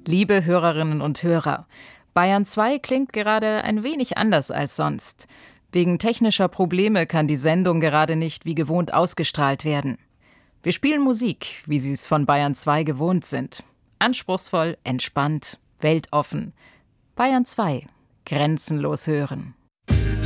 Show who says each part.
Speaker 1: Liebe Hörerinnen und Hörer, Bayern 2 klingt gerade ein wenig anders als sonst. Wegen technischer Probleme kann die Sendung gerade nicht wie gewohnt ausgestrahlt werden. Wir spielen Musik, wie Sie es von Bayern 2 gewohnt sind. Anspruchsvoll, entspannt, weltoffen. Bayern 2, grenzenlos hören.